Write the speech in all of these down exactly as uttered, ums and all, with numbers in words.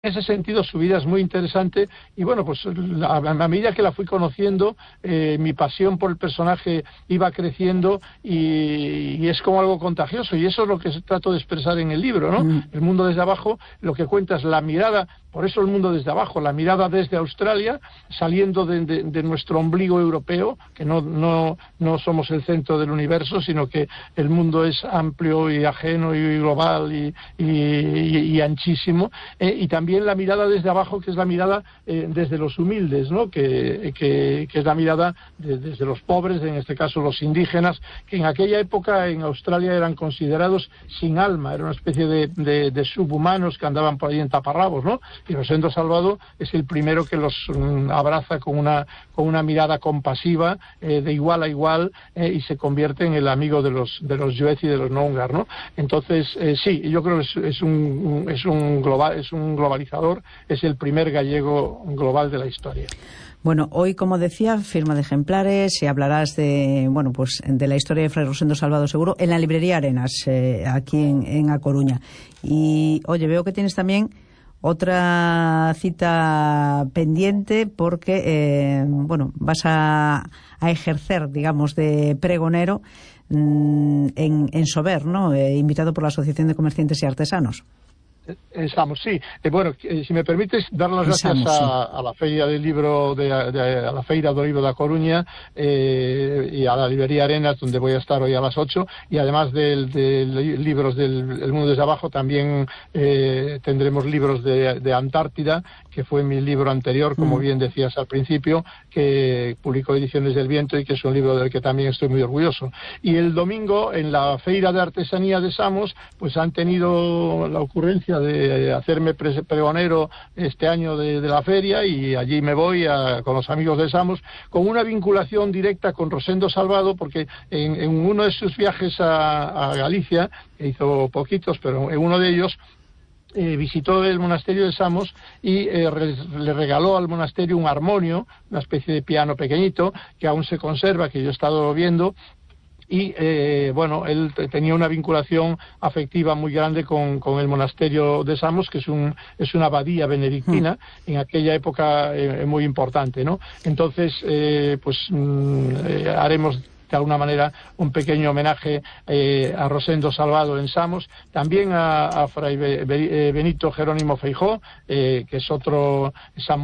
En ese sentido su vida es muy interesante y bueno, pues a, a medida que la fui conociendo, eh, mi pasión por el personaje iba creciendo y, y es como algo contagioso, y eso es lo que trato de expresar en el libro, ¿no? Mm. El mundo desde abajo, lo que cuenta es la mirada, por eso el mundo desde abajo, la mirada desde Australia, saliendo de, de, de nuestro ombligo europeo, que no, no, no somos el centro del universo, sino que el mundo es amplio y ajeno y global y, y, y, y anchísimo, eh, y también la mirada desde abajo, que es la mirada eh, desde los humildes, ¿no? que, que, que es la mirada de, desde los pobres, en este caso los indígenas, que en aquella época en Australia eran considerados sin alma, era una especie de, de, de subhumanos que andaban por ahí en taparrabos, ¿no? Y Rosendo Salvado es el primero que los um, abraza con una, con una mirada compasiva, eh, de igual a igual, eh, y se convierte en el amigo de los de los Yuez y de los Noongar, ¿no? Entonces, eh, sí, yo creo que es, es un es un global es un global es el primer gallego global de la historia. Bueno, hoy, como decía, firma de ejemplares y hablarás de, bueno, pues de la historia de Fray Rosendo Salvado, seguro, en la librería Arenas, eh, aquí en, en A Coruña. Y, oye, veo que tienes también otra cita pendiente porque, eh, bueno, vas a, a ejercer, digamos, de pregonero mmm, en, en Sober, ¿no? Eh, invitado por la Asociación de Comerciantes y Artesanos. En Samos, sí. Eh, bueno, eh, si me permites dar las gracias Samos, a, sí. a la Feira del Libro de, de a la Feira do Libro da Coruña eh, y a la librería Arenas, donde voy a estar hoy a las ocho, y además de, de libros del El Mundo desde Abajo, también eh, tendremos libros de, de Antártida, que fue mi libro anterior, como mm. bien decías al principio, que publicó Ediciones del Viento y que es un libro del que también estoy muy orgulloso. Y el domingo, en la Feira de Artesanía de Samos, pues han tenido la ocurrencia de hacerme pregonero este año de, de la feria, y allí me voy a, con los amigos de Samos, con una vinculación directa con Rosendo Salvado, porque en, en uno de sus viajes a, a Galicia, que hizo poquitos, pero en uno de ellos Eh, visitó el monasterio de Samos y eh, re, le regaló al monasterio un armonio, una especie de piano pequeñito que aún se conserva, que yo he estado viendo. Y, eh, bueno, él tenía una vinculación afectiva muy grande con, con el monasterio de Samos, que es un es una abadía benedictina, mm. en aquella época eh, muy importante, ¿no? Entonces, eh, pues mm, eh, haremos de alguna manera un pequeño homenaje eh, a Rosendo Salvado en Samos, también a, a Fray Benito Jerónimo Feijó, eh, que es otro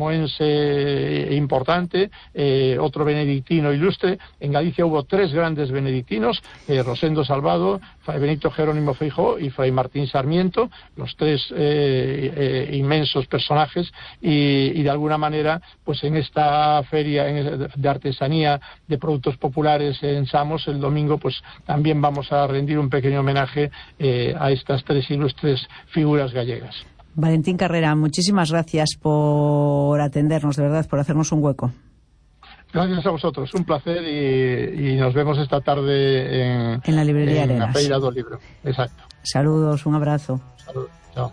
samoense importante, eh, otro benedictino ilustre. En Galicia hubo tres grandes benedictinos, eh, Rosendo Salvado, Fray Benito Jerónimo Feijó y Fray Martín Sarmiento, los tres eh, eh, inmensos personajes, y, y de alguna manera, pues en esta feria en, de artesanía, de productos populares en Samos, el domingo, pues también vamos a rendir un pequeño homenaje eh, a estas tres ilustres figuras gallegas. Valentín Carrera, muchísimas gracias por atendernos, de verdad, por hacernos un hueco. Gracias a vosotros, un placer, y, y nos vemos esta tarde en, en la librería en Arenas. la Feira do Libro. Exacto. Saludos, un abrazo. Saludos, chao.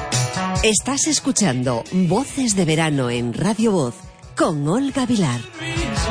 Estás escuchando Voces de Verano en Radio Voz con Olga Vilar.